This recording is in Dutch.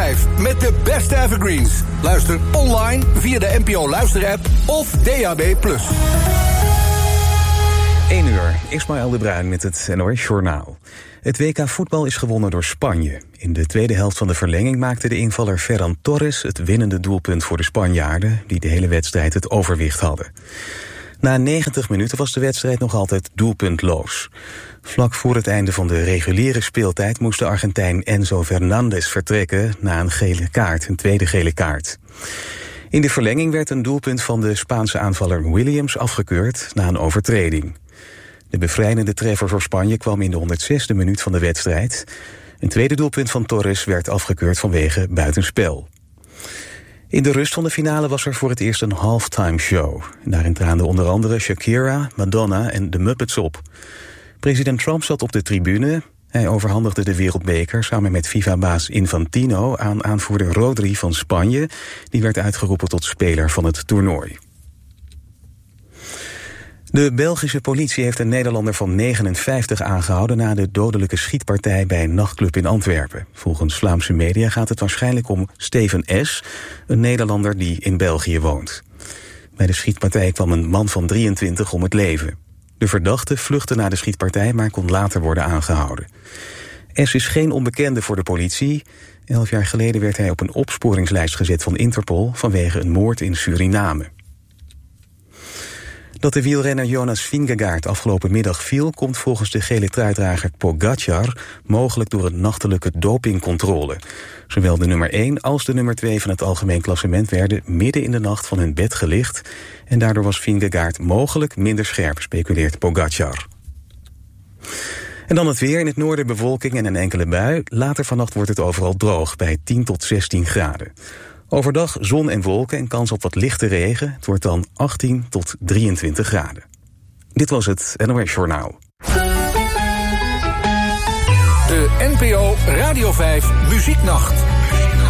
5 met de beste evergreens. Luister online via de NPO Luisterapp of DAB+. 1 uur, Ismaël de Bruin met het NOS Journaal. Het WK voetbal is gewonnen door Spanje. In de tweede helft van de verlenging maakte de invaller Ferran Torres het winnende doelpunt voor de Spanjaarden, die de hele wedstrijd het overwicht hadden. Na 90 minuten was de wedstrijd nog altijd doelpuntloos. Vlak voor het einde van de reguliere speeltijd moest de Argentijn Enzo Fernandez vertrekken na een tweede gele kaart. In de verlenging werd een doelpunt van de Spaanse aanvaller Williams afgekeurd na een overtreding. De bevrijdende treffer voor Spanje kwam in de 106e minuut van de wedstrijd. Een tweede doelpunt van Torres werd afgekeurd vanwege buitenspel. In de rust van de finale was er voor het eerst een halftime show. Daarin traanden onder andere Shakira, Madonna en de Muppets op. President Trump zat op de tribune. Hij overhandigde de wereldbeker samen met FIFA-baas Infantino aan aanvoerder Rodri van Spanje. Die werd uitgeroepen tot speler van het toernooi. De Belgische politie heeft een Nederlander van 59 aangehouden na de dodelijke schietpartij bij een nachtclub in Antwerpen. Volgens Vlaamse media gaat het waarschijnlijk om Steven S., een Nederlander die in België woont. Bij de schietpartij kwam een man van 23 om het leven. De verdachte vluchtte na de schietpartij, maar kon later worden aangehouden. S. is geen onbekende voor de politie. 11 jaar geleden werd hij op een opsporingslijst gezet van Interpol vanwege een moord in Suriname. Dat de wielrenner Jonas Vingegaard afgelopen middag viel, komt volgens de gele truidrager Pogačar mogelijk door een nachtelijke dopingcontrole. Zowel de nummer 1 als de nummer 2 van het algemeen klassement werden midden in de nacht van hun bed gelicht en daardoor was Vingegaard mogelijk minder scherp, speculeert Pogačar. En dan het weer. In het noorden bewolking en een enkele bui. Later vannacht wordt het overal droog bij 10 tot 16 graden. Overdag zon en wolken en kans op wat lichte regen. Het wordt dan 18 tot 23 graden. Dit was het NOS Journaal. De NPO Radio 5 Muzieknacht.